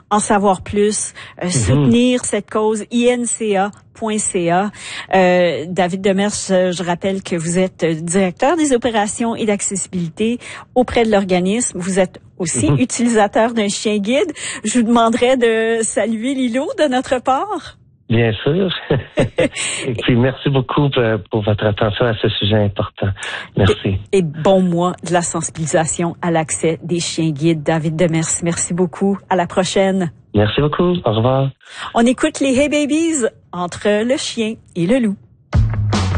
en savoir plus, soutenir cette cause, inca.ca. David Demers, je rappelle que vous êtes directeur des opérations et d'accessibilité auprès de l'organisme. Vous êtes aussi utilisateur d'un chien guide. Je vous demanderais de saluer Lilo de notre part. Bien sûr. Et puis, merci beaucoup pour votre attention à ce sujet important. Merci. Et bon mois de la sensibilisation à l'accès des chiens guides. David Demers, merci beaucoup. À la prochaine. Merci beaucoup. Au revoir. On écoute les Hey Babies entre le chien et le loup.